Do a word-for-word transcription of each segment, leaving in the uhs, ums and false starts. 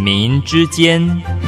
民之间。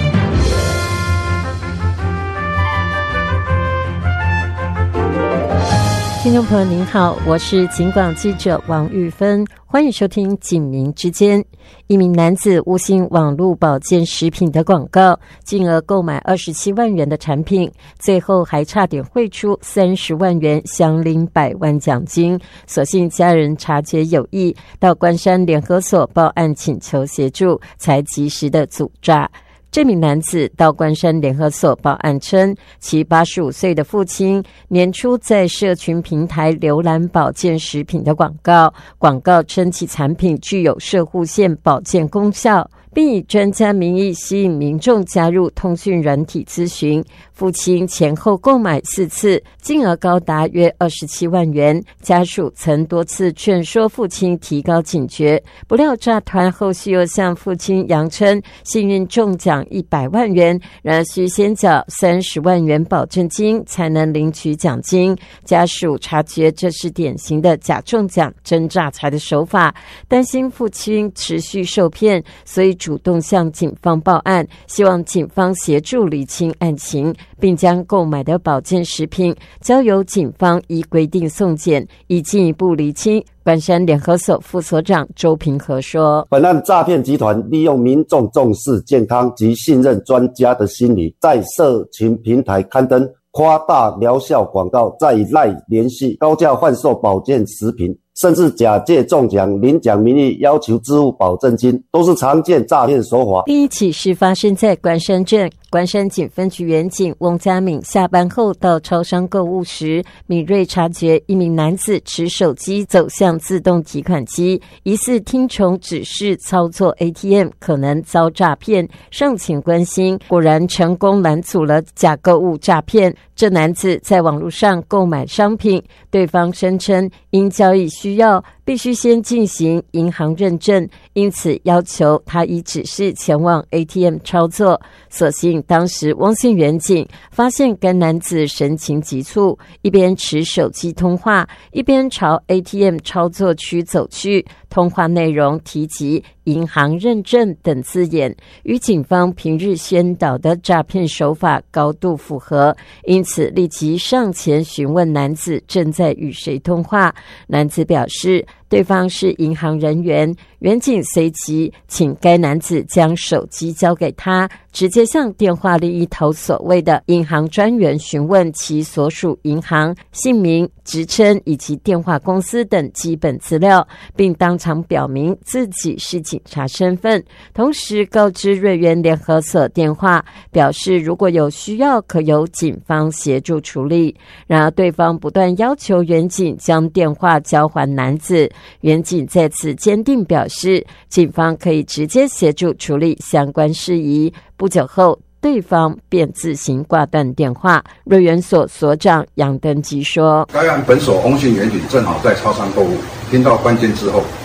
听众朋友您好，我是警广记者王玉芬，欢迎收听警民之间。一名男子误信网络保健食品的广告，进而购买二十七万元的产品，最后还差点汇出三十万元，相领百万奖金。所幸家人察觉有异，到关山联合所报案请求协助，才及时的阻诈。这名男子到关山联合所报案称，其八十五岁的父亲年初在社群平台浏览保健食品的广告，广告称其产品具有摄护腺保健功效，并以专家名义吸引民众加入通讯软体咨询。父亲前后购买四次，金额高达约二十七万元。家属曾多次劝说父亲提高警觉，不料诈团后续又向父亲扬称幸运中奖一百万元，然而需先缴三十万元保证金才能领取奖金。家属察觉这是典型的假中奖真诈财的手法，担心父亲持续受骗，所以主动向警方报案，希望警方协助厘清案情，并将购买的保健食品交由警方依规定送检，以进一步厘清。关山联合所副所长周平和说， 本案诈骗集团利用民众重视健康及信任专家的心理，在社群平台刊登夸大疗效广告，再以 LINE 联系高价贩售保健食品，甚至假借中奖领奖名义要求支付保证金，都是常见诈骗手法。 另一起事发生在关山镇，关山警分局员警翁家敏下班后到超商购物时，敏锐察觉一名男子持手机走向自动提款机，疑似听从指示操作 A T M， 可能遭诈骗，上前关心，果然成功拦阻了假购物诈骗。这男子在网络上购买商品，对方声称因交易需要必须先进行银行认证，因此要求他依指示前往 A T M 操作。所幸当时翁姓员警发现该男子神情急促，一边持手机通话，一边朝 A T M 操作区走去，通话内容提及银行认证等字眼，与警方平日宣导的诈骗手法高度符合，因此立即上前询问男子正在与谁通话。男子表示对方是银行人员，员警随即请该男子将手机交给他，直接向电话另一头所谓的银行专员询问其所属银行姓名、职称以及电话公司等基本资料，并当场表明自己是警察身份，同时告知瑞源联合所电话，表示如果有需要可由警方协助处理。然而对方不断要求员警将电话交还男子，员警在此坚定表示警方可以直接协助处理相关事宜。不久后对方便自行挂断电话。瑞源所所长杨登基说， 该案本所翁姓员警正好在超商购物，听到关键之后